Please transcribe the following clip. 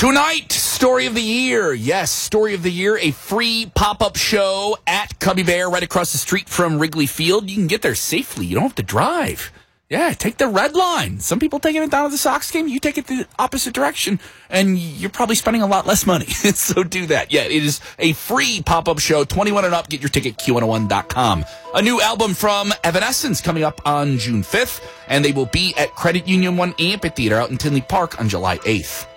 Tonight, Story of the Year. Yes, Story of the Year, a free pop-up show at Cubby Bear right across the street from Wrigley Field. You can get there safely. You don't have to drive. Yeah, take the red line. Some people taking it down to the Sox game. You take it the opposite direction, and you're probably spending a lot less money. So do that. Yeah, it is a free pop-up show. 21 and up. Get your ticket, Q101.com. A new album from Evanescence coming up on June 5th, and they will be at Credit Union 1 Amphitheater out in Tinley Park on July 8th.